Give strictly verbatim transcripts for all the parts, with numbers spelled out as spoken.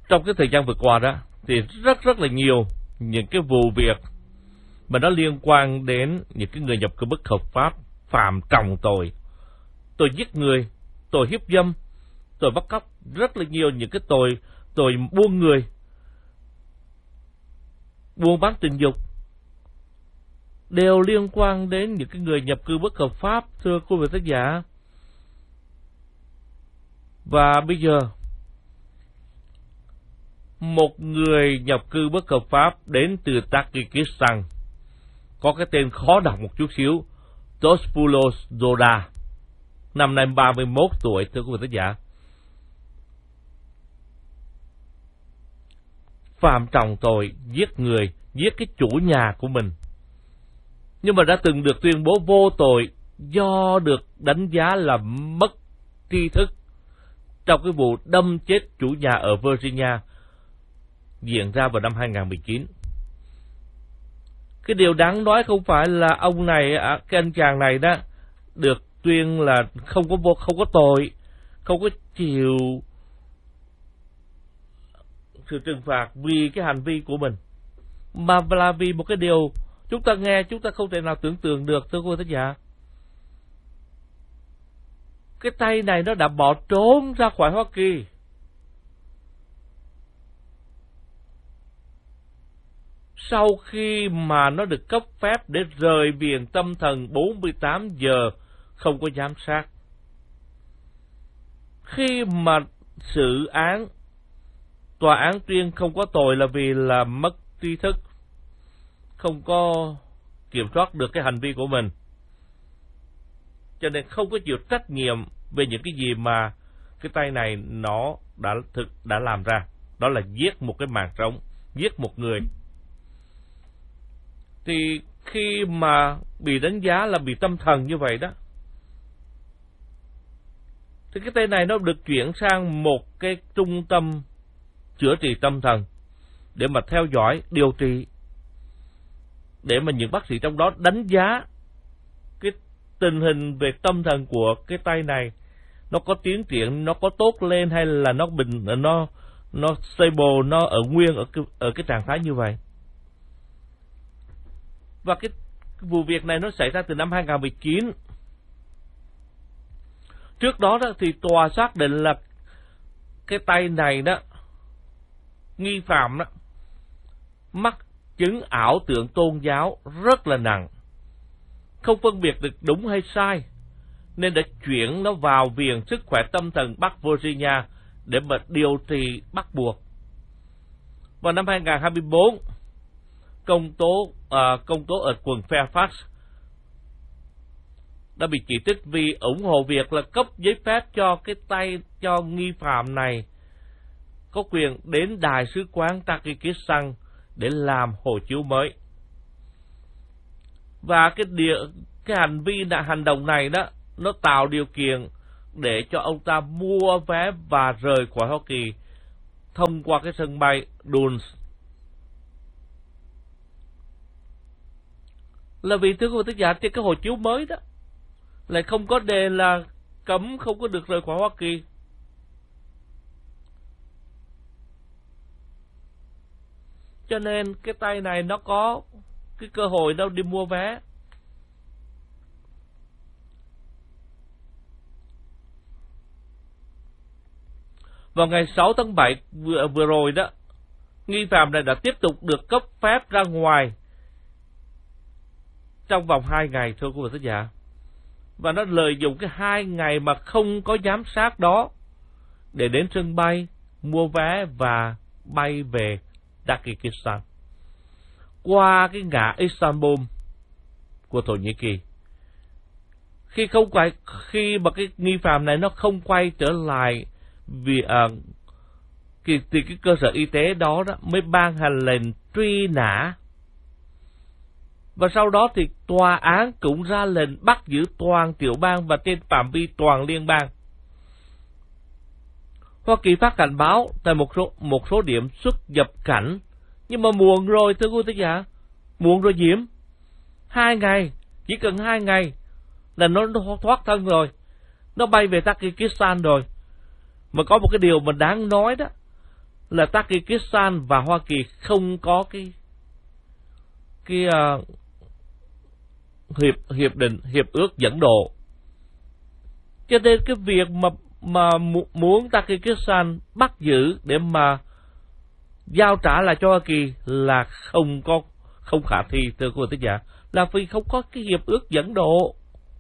trong cái thời gian vừa qua đó thì rất rất là nhiều những cái vụ việc mà nó liên quan đến những cái người nhập cư bất hợp pháp phạm trọng tội, tội giết người, tội hiếp dâm, tội bắt cóc, rất là nhiều những cái tội tội buôn người, buôn bán tình dục đều liên quan đến những cái người nhập cư bất hợp pháp, thưa quý vị khán giả. Và bây giờ một người nhập cư bất hợp pháp đến từ Tajikistan có cái tên khó đọc một chút xíu, Tospoulos Zoda, năm nay ba mươi mốt tuổi, thưa quý vị khán giả. Phạm trọng tội giết người, giết cái chủ nhà của mình, nhưng mà đã từng được tuyên bố vô tội do được đánh giá là mất tri thức trong cái vụ đâm chết chủ nhà ở Virginia diễn ra vào năm hai không một chín. Cái điều đáng nói không phải là ông này, cái anh chàng này đó được tuyên là không có vô, không có tội, không có chịu sự trừng phạt vì cái hành vi của mình, mà là vì một cái điều chúng ta nghe chúng ta không thể nào tưởng tượng được, thưa quý vị khán giả. Cái tay này nó đã bỏ trốn ra khỏi Hoa Kỳ. Sau khi mà nó được cấp phép để rời viện tâm thần bốn mươi tám giờ không có giám sát. Khi mà xử án, tòa án tuyên không có tội là vì là mất tri thức, không có kiểm soát được cái hành vi của mình, cho nên không có chịu trách nhiệm về những cái gì mà cái tay này nó đã thực đã làm ra, đó là giết một cái mạng sống, giết một người. Thì khi mà bị đánh giá là bị tâm thần như vậy đó, thì cái tay này nó được chuyển sang một cái trung tâm chữa trị tâm thần để mà theo dõi, điều trị, để mà những bác sĩ trong đó đánh giá cái tình hình về tâm thần của cái tay này, nó có tiến triển, nó có tốt lên hay là nó bình, nó nó stable, nó ở nguyên ở cái, ở cái trạng thái như vậy. Và cái, cái vụ việc này nó xảy ra từ năm hai không một chín. Trước đó, đó thì tòa xác định là cái tay này đó, nghi phạm đó, mắc chứng ảo tưởng tôn giáo rất là nặng, không phân biệt được đúng hay sai, nên đã chuyển nó vào viện sức khỏe tâm thần Bắc Virginia để mà điều trị bắt buộc. Vào năm hai không hai tư, công tố à, công tố ở quận Fairfax đã bị chỉ trích vì ủng hộ việc là cấp giấy phép cho cái tay cho nghi phạm này có quyền đến đại sứ quán Tajikistan để làm hộ chiếu mới. Và cái địa, cái hành vi là hành động này đó, nó tạo điều kiện để cho ông ta mua vé và rời khỏi Hoa Kỳ thông qua cái sân bay Dulles. Là vì thưa quý vị khán giả, trên cái hộ chiếu mới đó lại không có đề là cấm không có được rời khỏi Hoa Kỳ. Cho nên cái tay này nó có cái cơ hội đâu đi mua vé. Vào ngày sáu tháng bảy vừa, vừa rồi đó, nghi phạm này đã tiếp tục được cấp phép ra ngoài trong vòng hai ngày, thưa quý vị khán giả. Và nó lợi dụng cái hai ngày mà không có giám sát đó để đến sân bay, mua vé và bay về Tajikistan qua cái ngã Istanbul của Thổ Nhĩ Kỳ. Khi không quay, khi mà cái nghi phạm này nó không quay trở lại vì uh, thì, thì cái cơ sở y tế đó đó mới ban hành lệnh truy nã. Và sau đó thì tòa án cũng ra lệnh bắt giữ toàn tiểu bang và trên phạm vi toàn liên bang. Hoa Kỳ phát cảnh báo tại một số một số điểm xuất nhập cảnh, nhưng mà muộn rồi thưa quý vị giả, muộn rồi Diễm. Hai ngày, chỉ cần hai ngày là nó thoát thân rồi, nó bay về Tajikistan rồi. Mà có một cái điều mà đáng nói đó là Tajikistan và Hoa Kỳ không có cái cái uh, hiệp hiệp định hiệp ước dẫn độ. Cho nên cái việc mà mà muốn Tajikistan bắt giữ để mà giao trả lại cho Hoa Kỳ là không có không khả thi, thưa quý vị thính giả, là vì không có cái hiệp ước dẫn độ.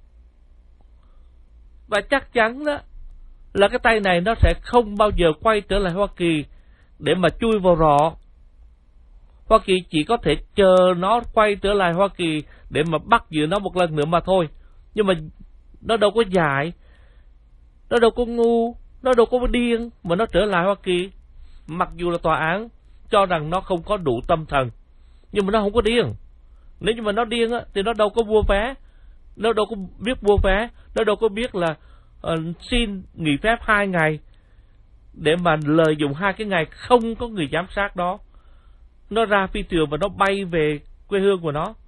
Và chắc chắn đó là cái tay này nó sẽ không bao giờ quay trở lại Hoa Kỳ để mà chui vào rọ. Hoa Kỳ chỉ có thể chờ nó quay trở lại Hoa Kỳ để mà bắt giữ nó một lần nữa mà thôi. Nhưng mà nó đâu có dại, nó đâu có ngu, nó đâu có điên mà nó trở lại Hoa Kỳ. Mặc dù là tòa án cho rằng nó không có đủ tâm thần, nhưng mà nó không có điên. Nếu như mà nó điên á, thì nó đâu có mua vé, nó đâu có biết mua vé, nó đâu có biết là uh, xin nghỉ phép hai ngày để mà lợi dụng hai cái ngày không có người giám sát đó, nó ra phi trường và nó bay về quê hương của nó.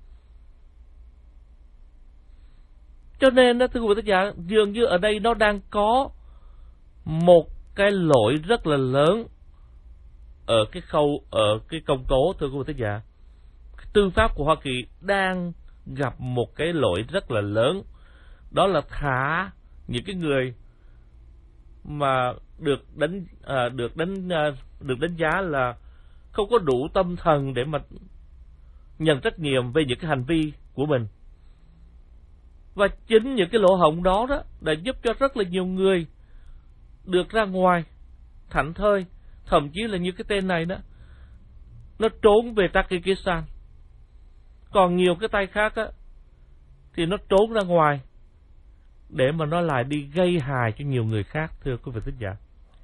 Cho nên đó, thưa quý vị thính giả, dường như ở đây nó đang có một cái lỗi rất là lớn ở cái khâu, ở cái công tố, thưa quý vị thính giả. Tư pháp của Hoa Kỳ đang gặp một cái lỗi rất là lớn, đó là thả những cái người mà được đánh à, được đánh à, được đánh giá là không có đủ tâm thần để mà nhận trách nhiệm về những cái hành vi của mình. Và chính những cái lỗ hổng đó đó đã giúp cho rất là nhiều người được ra ngoài thảnh thơi. Thậm chí là như cái tên này đó, nó trốn về Tajikistan. Còn nhiều cái tay khác á thì nó trốn ra ngoài để mà nó lại đi gây hại cho nhiều người khác, thưa quý vị thính giả.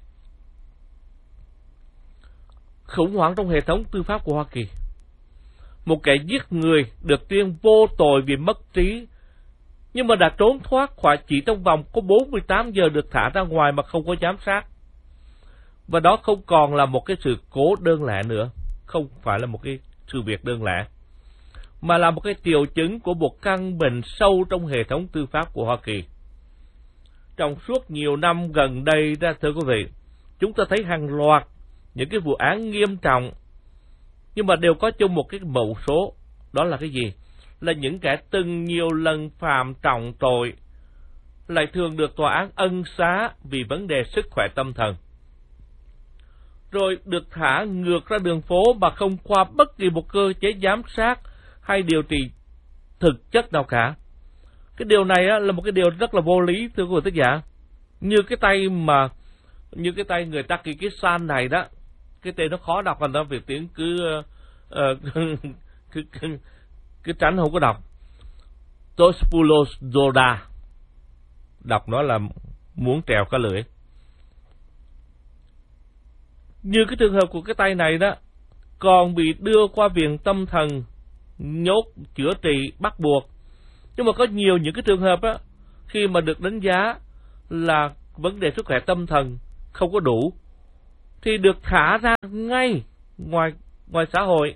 Khủng hoảng trong hệ thống tư pháp của Hoa Kỳ. Một kẻ giết người được tuyên vô tội vì mất trí, nhưng mà đã trốn thoát khỏi chỉ trong vòng có bốn mươi tám giờ được thả ra ngoài mà không có giám sát. Và đó không còn là một cái sự cố đơn lẻ nữa, không phải là một cái sự việc đơn lẻ, mà là một cái triệu chứng của một căn bệnh sâu trong hệ thống tư pháp của Hoa Kỳ. Trong suốt nhiều năm gần đây ra, thưa quý vị, chúng ta thấy hàng loạt những cái vụ án nghiêm trọng, nhưng mà đều có chung một cái mẫu số, đó là cái gì? Là những kẻ từng nhiều lần phạm trọng tội lại thường được tòa án ân xá vì vấn đề sức khỏe tâm thần, rồi được thả ngược ra đường phố mà không qua bất kỳ một cơ chế giám sát hay điều trị thực chất nào cả. Cái điều này á, là một cái điều rất là vô lý, thưa quý vị thính giả. Như cái tay mà như cái tay người Tajikistan này đó, cái tên nó khó đọc, thành ra việc tiếng cứ, uh, cứ, cứ, cứ cứ tránh không có đọc. Tospulos Zoda, đọc nó là muốn trèo cả lưỡi. Như cái trường hợp của cái tay này đó, còn bị đưa qua viện tâm thần, nhốt, chữa trị, bắt buộc. Nhưng mà có nhiều những cái trường hợp á, khi mà được đánh giá là vấn đề sức khỏe tâm thần không có đủ, thì được thả ra ngay ngoài ngoài xã hội,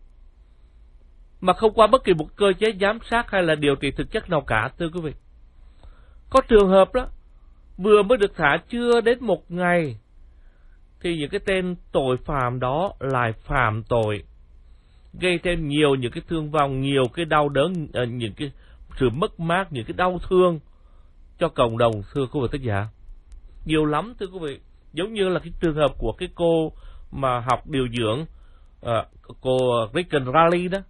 mà không qua bất kỳ một cơ chế giám sát hay là điều trị thực chất nào cả, thưa quý vị. Có trường hợp đó, vừa mới được thả chưa đến một ngày, thì những cái tên tội phạm đó lại phạm tội, gây thêm nhiều những cái thương vong, nhiều cái đau đớn, những cái sự mất mát, những cái đau thương cho cộng đồng, thưa quý vị thính giả. Nhiều lắm, thưa quý vị. Giống như là cái trường hợp của cái cô mà học điều dưỡng, à, cô Regan Raleigh đó.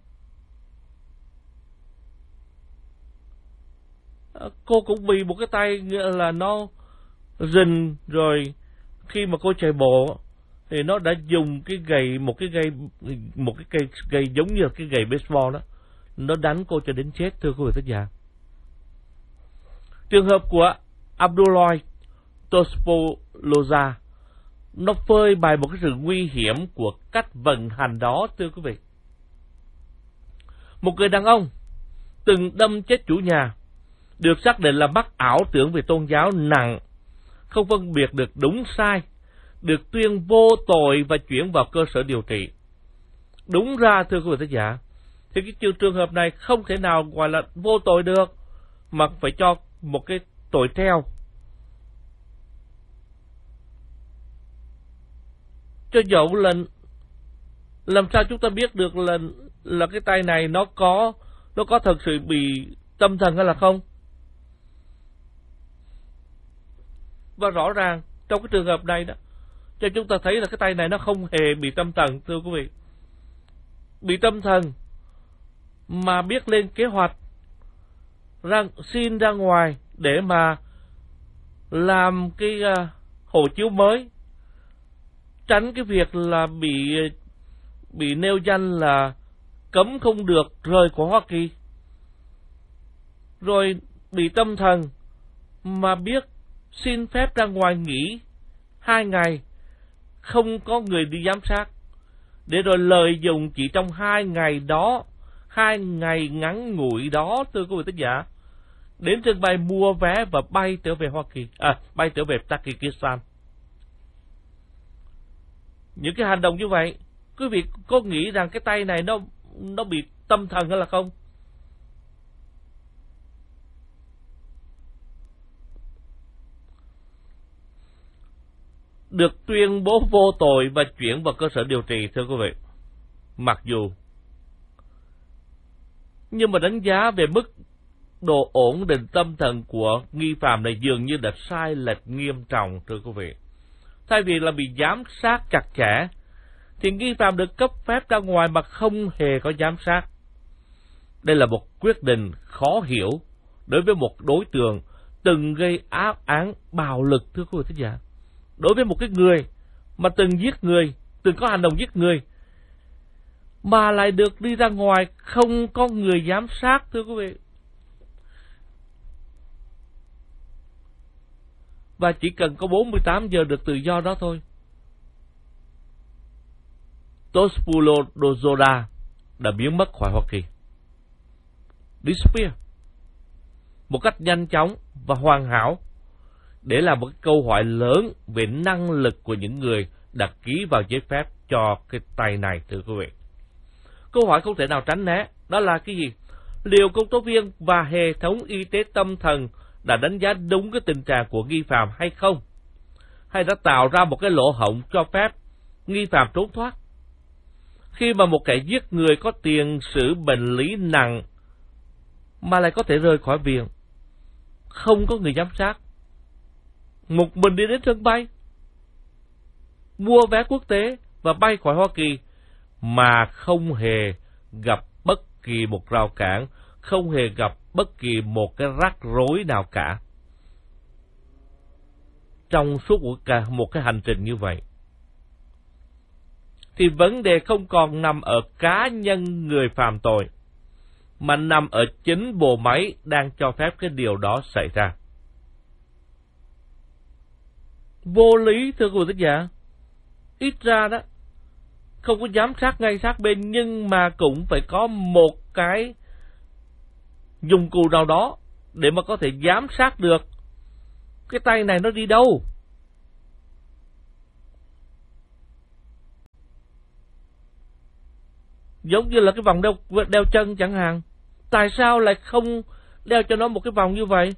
À, cô cũng bị một cái tay là nó rình, rồi khi mà cô chạy bộ thì nó đã dùng cái gậy, một cái gậy, một cái cây gậy giống như là cái gậy baseball đó, nó đánh cô cho đến chết, thưa quý vị thính giả. Trường hợp của Abdullah Tospoloza, nó phơi bày một cái sự nguy hiểm của cách vận hành đó, thưa quý vị. Một người đàn ông từng đâm chết chủ nhà, được xác định là mắc ảo tưởng về tôn giáo nặng, không phân biệt được đúng sai, được tuyên vô tội và chuyển vào cơ sở điều trị. Đúng ra, thưa quý vị thính giả, thì cái trường hợp này không thể nào gọi là vô tội được, mà phải cho một cái tội treo. Cho dẫu là làm sao chúng ta biết được là là cái tay này nó có nó có thật sự bị tâm thần hay là không? Và rõ ràng trong cái trường hợp này đó, cho chúng ta thấy là cái tay này nó không hề bị tâm thần, thưa quý vị. Bị tâm thần mà biết lên kế hoạch ra, xin ra ngoài để mà làm cái uh, hộ chiếu mới, tránh cái việc là bị bị nêu danh là cấm không được rời khỏi Hoa Kỳ. Rồi bị tâm thần mà biết xin phép ra ngoài nghỉ hai ngày, không có người đi giám sát, để rồi lợi dụng chỉ trong hai ngày đó, hai ngày ngắn ngủi đó, thưa quý vị thính giả, đến sân bay mua vé và bay trở về Hoa Kỳ, à, bay trở về Tajikistan. Những cái hành động như vậy, quý vị có nghĩ rằng cái tay này nó nó bị tâm thần hay là không? Được tuyên bố vô tội và chuyển vào cơ sở điều trị, thưa quý vị. Mặc dù, nhưng mà đánh giá về mức độ ổn định tâm thần của nghi phạm này dường như đã sai lệch nghiêm trọng, thưa quý vị. Thay vì là bị giám sát chặt chẽ, thì nghi phạm được cấp phép ra ngoài mà không hề có giám sát. Đây là một quyết định khó hiểu đối với một đối tượng từng gây ác án bạo lực, thưa quý vị thính giả. Đối với một cái người mà từng giết người, từng có hành động giết người, mà lại được đi ra ngoài không có người giám sát, thưa quý vị. Và chỉ cần có bốn mươi tám giờ được tự do đó thôi. Tospulo Dozoda đã biến mất khỏi Hoa Kỳ. Disappear. Một cách nhanh chóng và hoàn hảo, để là một cái câu hỏi lớn về năng lực của những người đã ký vào giấy phép cho cái tay này, thưa quý vị. Câu hỏi không thể nào tránh né, đó là cái gì? Liệu công tố viên và hệ thống y tế tâm thần đã đánh giá đúng cái tình trạng của nghi phạm hay không? Hay đã tạo ra một cái lỗ hổng cho phép nghi phạm trốn thoát? Khi mà một kẻ giết người có tiền sử bệnh lý nặng mà lại có thể rời khỏi viện, không có người giám sát, một mình đi đến sân bay, mua vé quốc tế và bay khỏi Hoa Kỳ mà không hề gặp bất kỳ một rào cản, không hề gặp bất kỳ một cái rắc rối nào cả. Trong suốt một cái hành trình như vậy, thì vấn đề không còn nằm ở cá nhân người phạm tội, mà nằm ở chính bộ máy đang cho phép cái điều đó xảy ra. Vô lý, thưa quý vị thính giả. Ít ra đó, không có giám sát ngay sát bên, nhưng mà cũng phải có một cái dụng cụ nào đó để mà có thể giám sát được cái tay này nó đi đâu. Giống như là cái vòng đeo, đeo chân chẳng hạn. Tại sao lại không đeo cho nó một cái vòng như vậy?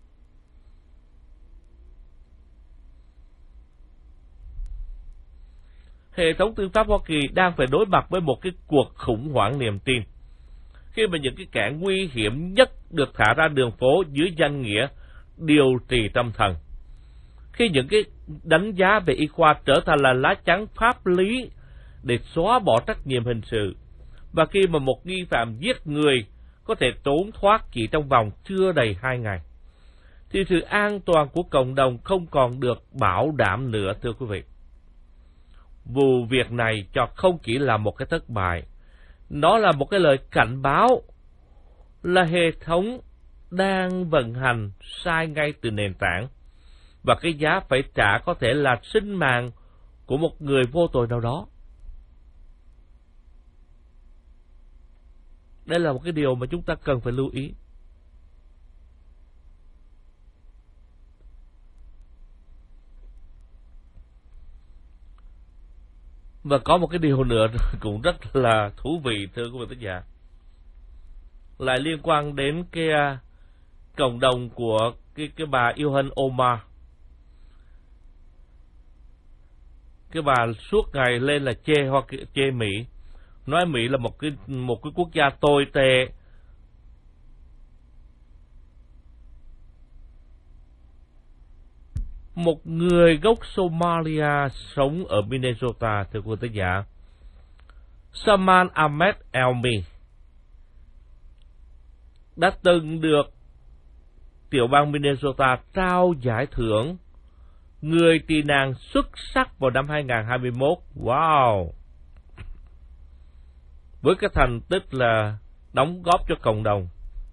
Hệ thống tư pháp Hoa Kỳ đang phải đối mặt với một cái cuộc khủng hoảng niềm tin, khi mà những cái kẻ nguy hiểm nhất được thả ra đường phố dưới danh nghĩa điều trị tâm thần. Khi những cái đánh giá về y khoa trở thành là lá chắn pháp lý để xóa bỏ trách nhiệm hình sự, và khi mà một nghi phạm giết người có thể trốn thoát chỉ trong vòng chưa đầy hai ngày, thì sự an toàn của cộng đồng không còn được bảo đảm nữa, thưa quý vị. Vụ việc này cho không chỉ là một cái thất bại, nó là một cái lời cảnh báo là hệ thống đang vận hành sai ngay từ nền tảng, và cái giá phải trả có thể là sinh mạng của một người vô tội nào đó. Đây là một cái điều mà chúng ta cần phải lưu ý. Và có một cái điều nữa cũng rất là thú vị, thưa quý vị thính giả, lại liên quan đến cái uh, cộng đồng của cái cái bà Ilhan Omar. cái bà suốt ngày lên là chê Hoa chê Mỹ, nói Mỹ là một cái một cái quốc gia tồi tệ. Một người gốc Somalia sống ở Minnesota, thưa quý tác giả, Salman Ahmed Elmi, đã từng được tiểu bang Minnesota trao giải thưởng người tị nạn xuất sắc vào năm hai không hai mốt. Wow! Với cái thành tích là đóng góp cho cộng đồng.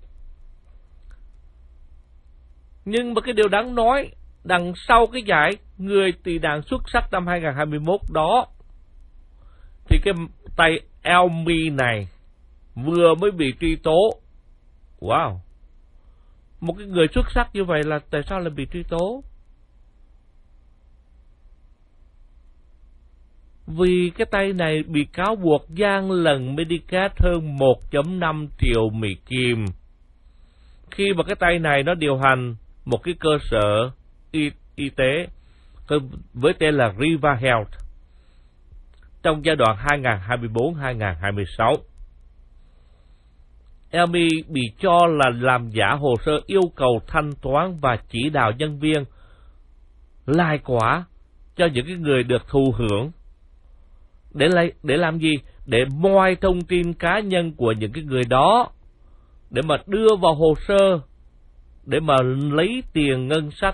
Nhưng mà cái điều đáng nói, đằng sau cái giải người tị nạn xuất sắc năm hai không hai mốt đó, thì cái tay Elmi này vừa mới bị truy tố. Wow! Một cái người xuất sắc như vậy là tại sao lại bị truy tố? Vì cái tay này bị cáo buộc gian lận Medicaid hơn một phẩy năm triệu Mỹ Kim. Khi mà cái tay này nó điều hành một cái cơ sở y, y tế với tên là Riva Health trong giai đoạn hai không hai tư đến hai không hai sáu. Elmi bị cho là làm giả hồ sơ yêu cầu thanh toán và chỉ đạo nhân viên lai quả cho những cái người được thụ hưởng. Để, lấy, để làm gì? Để moi thông tin cá nhân của những cái người đó, để mà đưa vào hồ sơ, để mà lấy tiền ngân sách.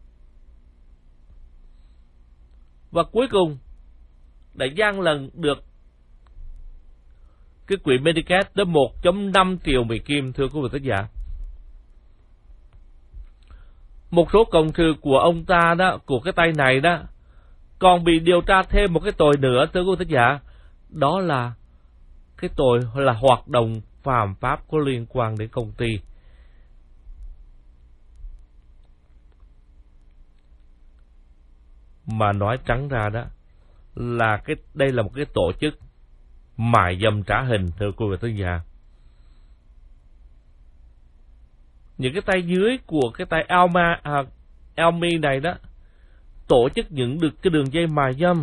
Và cuối cùng, đã gian lận được cái quỹ Medicaid tới một phẩy năm triệu Mỹ Kim, thưa quý vị khán giả. Một số cộng sự của ông ta đó, của cái tay này đó, còn bị điều tra thêm một cái tội nữa, thưa quý vị khán giả. Đó là cái tội là hoạt động phạm pháp có liên quan đến công ty. Mà nói trắng ra đó, là cái đây là một cái tổ chức mại dâm trá hình, thưa quý vị khán giả. Những cái tay dưới của cái tay Alma, à, Elmi này đó, tổ chức những được cái đường dây mại dâm,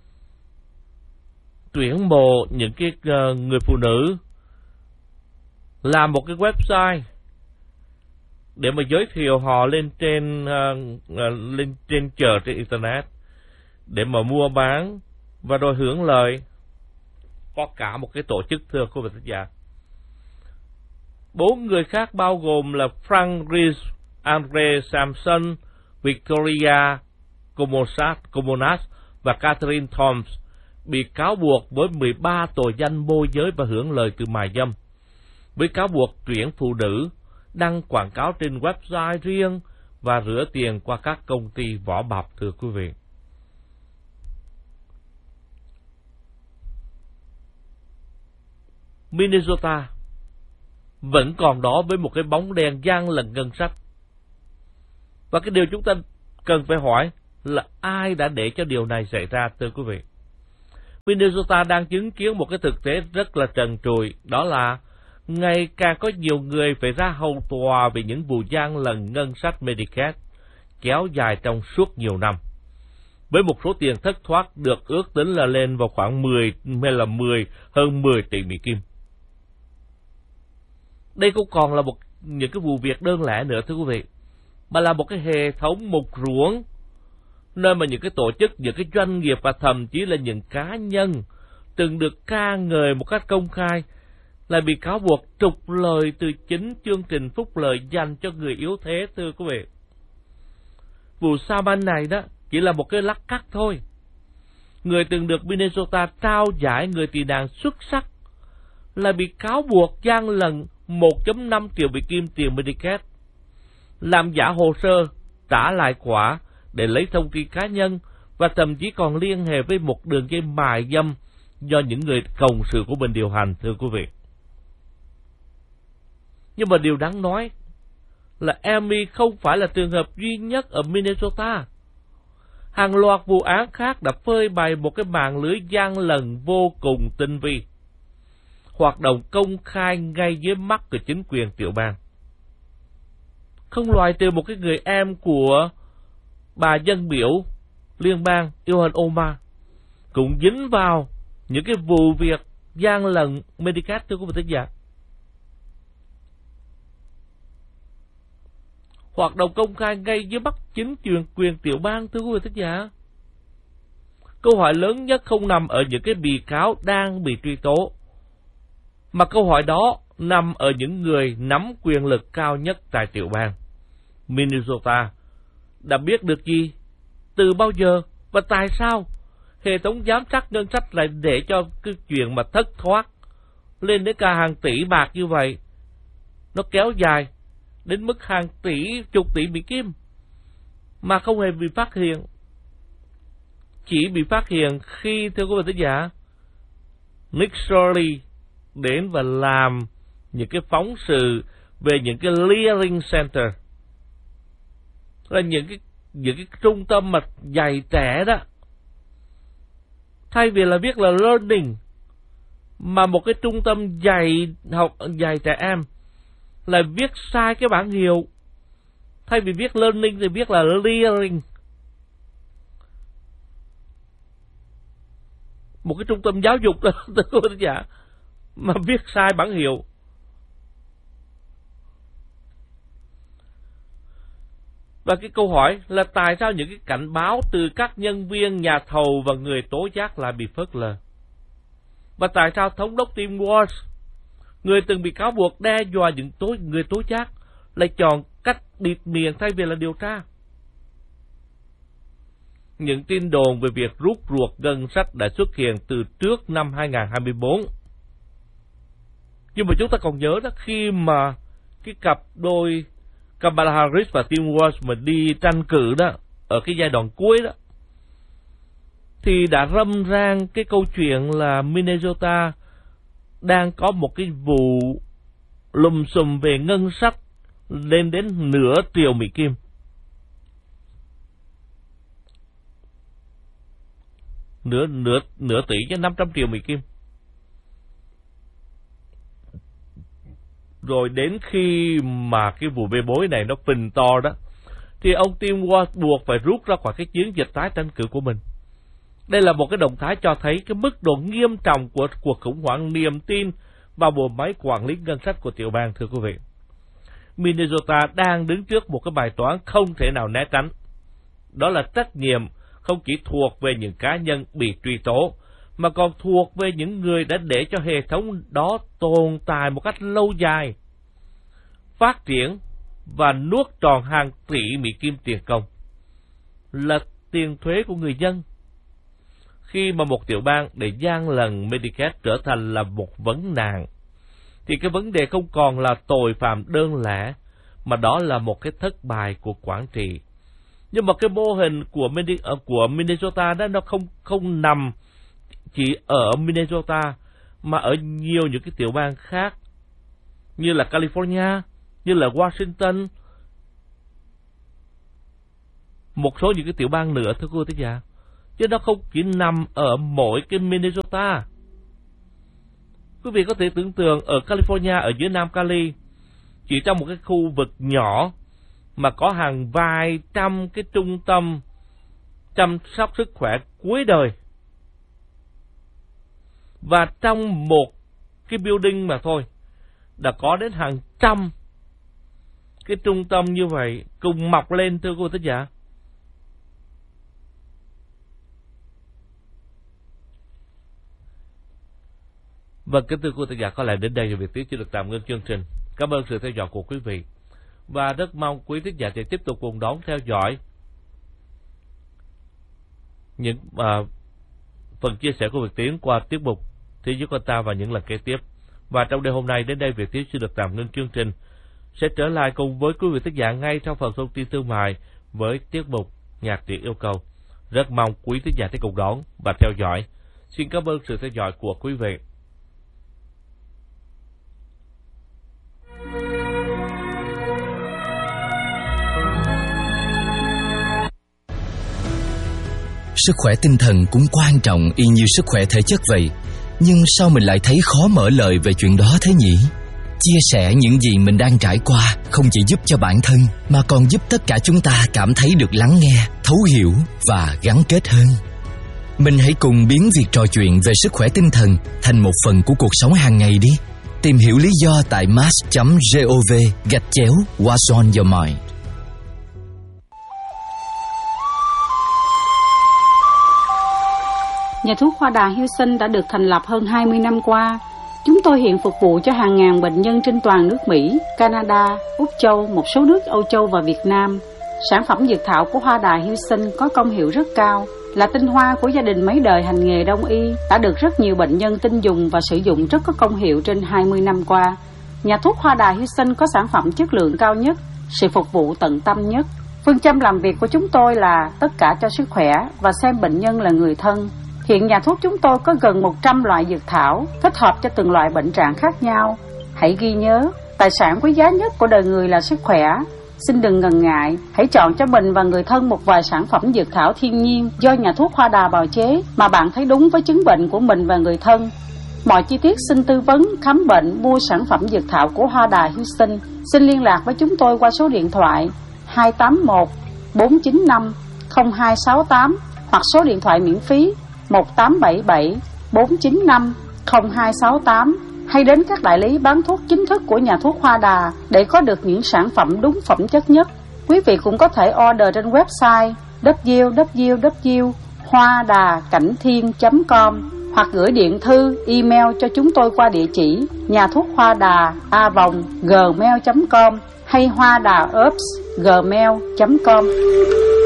tuyển mộ những cái uh, người phụ nữ, làm một cái website để mà giới thiệu họ lên trên uh, uh, lên trên chợ trên internet để mà mua bán và rồi hưởng lợi. Có cả một cái tổ chức, thưa quý vị khán giả. Bốn người khác bao gồm là Frank Rees, Andre Sampson, Victoria Comonas và Catherine Thoms bị cáo buộc với mười ba tội danh môi giới và hưởng lợi từ mại dâm, với cáo buộc tuyển phụ nữ, đăng quảng cáo trên website riêng và rửa tiền qua các công ty vỏ bọc, thưa quý vị. Minnesota vẫn còn đó với một cái bóng đen gian lận ngân sách. Và cái điều chúng ta cần phải hỏi là ai đã để cho điều này xảy ra, thưa quý vị. Minnesota đang chứng kiến một cái thực tế rất là trần trụi, đó là ngày càng có nhiều người phải ra hầu tòa vì những vụ gian lận ngân sách Medicaid kéo dài trong suốt nhiều năm, với một số tiền thất thoát được ước tính là lên vào khoảng mười hay là mười hơn mười tỷ Mỹ Kim. Đây cũng còn là một những cái vụ việc đơn lẻ nữa, thưa quý vị, mà là một cái hệ thống mục ruỗng, nơi mà những cái tổ chức, những cái doanh nghiệp và thậm chí là những cá nhân từng được ca ngợi một cách công khai lại bị cáo buộc trục lợi từ chính chương trình phúc lợi dành cho người yếu thế, thưa quý vị. Vụ Salman này đó chỉ là một cái lắc cắt thôi. Người từng được Minnesota trao giải người tị nạn xuất sắc là bị cáo buộc gian lận một phẩy năm triệu Mỹ Kim tiền Medicaid, làm giả hồ sơ, trả lại quả để lấy thông tin cá nhân và thậm chí còn liên hệ với một đường dây mại dâm do những người cộng sự của mình điều hành, thưa quý vị. Nhưng mà điều đáng nói là Elmi không phải là trường hợp duy nhất ở Minnesota. Hàng loạt vụ án khác đã phơi bày một cái mạng lưới gian lận vô cùng tinh vi, hoạt động công khai ngay dưới mắt của chính quyền tiểu bang. Không loại trừ một cái người em của bà dân biểu liên bang Ilhan Omar, cũng dính vào những cái vụ việc gian lận Medicaid, thưa quý vị thính giả. Hoạt động công khai ngay dưới mắt chính quyền quyền tiểu bang, thưa quý vị thính giả. Câu hỏi lớn nhất không nằm ở những cái bị cáo đang bị truy tố, mà câu hỏi đó nằm ở những người nắm quyền lực cao nhất tại tiểu bang. Minnesota đã biết được gì, từ bao giờ và tại sao hệ thống giám sát ngân sách lại để cho cái chuyện mà thất thoát lên đến cả hàng tỷ bạc như vậy, nó kéo dài đến mức hàng tỷ, chục tỷ Mỹ Kim mà không hề bị phát hiện. Chỉ bị phát hiện khi, thưa quý vị thính giả, Nick Shirley đến và làm những cái phóng sự về những cái Learning Center, là những cái những cái trung tâm mà dạy trẻ đó, thay vì là viết là learning, mà một cái trung tâm dạy học dạy trẻ em là viết sai cái bảng hiệu, thay vì viết learning thì viết là learning. Một cái trung tâm giáo dục đó, dạ, mà viết sai bảng hiệu. Và cái câu hỏi là tại sao những cái cảnh báo từ các nhân viên, nhà thầu và người tố giác lại bị phớt lờ? Và tại sao thống đốc Tim Walz, người từng bị cáo buộc đe dọa những tố, người tố giác, lại chọn cách bịt miệng thay vì là điều tra? Những tin đồn về việc rút ruột ngân sách đã xuất hiện từ trước năm hai không hai bốn. Nhưng mà chúng ta còn nhớ đó, khi mà cái cặp đôi Kamala Harris và Tim Walz mà đi tranh cử đó, ở cái giai đoạn cuối đó, thì đã râm ran cái câu chuyện là Minnesota đang có một cái vụ lùm xùm về ngân sách lên đến nửa triệu Mỹ Kim. Nửa, nửa, nửa tỷ cho năm trăm triệu Mỹ Kim. Rồi đến khi mà cái vụ bê bối này nó phình to đó, thì ông Tim Walz buộc phải rút ra khỏi cái chiến dịch tái tranh cử của mình. Đây là một cái động thái cho thấy cái mức độ nghiêm trọng của cuộc khủng hoảng niềm tin vào bộ máy quản lý ngân sách của tiểu bang, thưa quý vị. Minnesota đang đứng trước một cái bài toán không thể nào né tránh. Đó là trách nhiệm không chỉ thuộc về những cá nhân bị truy tố, mà còn thuộc về những người đã để cho hệ thống đó tồn tại một cách lâu dài, phát triển và nuốt tròn hàng tỷ Mỹ Kim tiền công, là tiền thuế của người dân. Khi mà một tiểu bang để gian lận Medicaid trở thành là một vấn nạn, thì cái vấn đề không còn là tội phạm đơn lẻ, mà đó là một cái thất bại của quản trị. Nhưng mà cái mô hình của của Minnesota đó, nó không không nằm chỉ ở Minnesota, mà ở nhiều những cái tiểu bang khác, như là California, như là Washington, một số những cái tiểu bang nữa, thưa quý vị thính giả. Chứ nó không chỉ nằm ở mỗi cái Minnesota. Quý vị có thể tưởng tượng ở California, ở dưới Nam Cali, chỉ trong một cái khu vực nhỏ mà có hàng vài trăm cái trung tâm chăm sóc sức khỏe cuối đời. Và trong một cái building mà thôi, đã có đến hàng trăm cái trung tâm như vậy cùng mọc lên, thưa quý vị thính giả. Vâng, kính thưa quý vị thính giả, có lẽ đến đây thì việc tiếp chỉ được tạm ngưng chương trình. Cảm ơn sự theo dõi của quý vị, và rất mong quý thính giả sẽ tiếp tục cùng đón theo dõi những uh, phần chia sẻ của Việt Tiến qua tiết mục Thế giới con ta và những lần kế tiếp. Và trong đêm hôm nay đến đây Việt Tiến sẽ được tạm ngưng chương trình, sẽ trở lại cùng với quý vị thính giả ngay trong phần thông tin thương mại với tiết mục Nhạc Truyện Yêu Cầu. Rất mong quý thính giả sẽ cùng đón và theo dõi. Xin cảm ơn sự theo dõi của quý vị. Sức khỏe tinh thần cũng quan trọng y như sức khỏe thể chất vậy. Nhưng sao mình lại thấy khó mở lời về chuyện đó thế nhỉ? Chia sẻ những gì mình đang trải qua không chỉ giúp cho bản thân, mà còn giúp tất cả chúng ta cảm thấy được lắng nghe, thấu hiểu và gắn kết hơn. Mình hãy cùng biến việc trò chuyện về sức khỏe tinh thần thành một phần của cuộc sống hàng ngày đi. Tìm hiểu lý do tại mass chấm gov gạch chéo What's on your mind. Nhà thuốc Hoa Đà Houston đã được thành lập hơn hai mươi năm qua. Chúng tôi hiện phục vụ cho hàng ngàn bệnh nhân trên toàn nước Mỹ, Canada, Úc Châu, một số nước Âu Châu và Việt Nam. Sản phẩm dược thảo của Hoa Đà Houston có công hiệu rất cao, là tinh hoa của gia đình mấy đời hành nghề đông y, đã được rất nhiều bệnh nhân tin dùng và sử dụng rất có công hiệu trên hai mươi năm qua. Nhà thuốc Hoa Đà Houston có sản phẩm chất lượng cao nhất, sự phục vụ tận tâm nhất. Phương châm làm việc của chúng tôi là tất cả cho sức khỏe và xem bệnh nhân là người thân. Hiện nhà thuốc chúng tôi có gần một trăm loại dược thảo, thích hợp cho từng loại bệnh trạng khác nhau. Hãy ghi nhớ, tài sản quý giá nhất của đời người là sức khỏe. Xin đừng ngần ngại, hãy chọn cho mình và người thân một vài sản phẩm dược thảo thiên nhiên do nhà thuốc Hoa Đà bào chế mà bạn thấy đúng với chứng bệnh của mình và người thân. Mọi chi tiết xin tư vấn, khám bệnh, mua sản phẩm dược thảo của Hoa Đà Houston. Xin liên lạc với chúng tôi qua số điện thoại hai tám một bốn chín năm không hai sáu tám hoặc số điện thoại miễn phí một tám bảy bảy bốn chín năm không hai sáu tám, hay đến các đại lý bán thuốc chính thức của nhà thuốc Hoa Đà để có được những sản phẩm đúng phẩm chất nhất. Quý vị cũng có thể order trên website w w w chấm hoa đà cảnh thiên chấm com hoặc gửi điện thư, email cho chúng tôi qua địa chỉ nhà thuốc hoa đà a vòng gmail chấm com hay hoa đà ops gmail chấm com.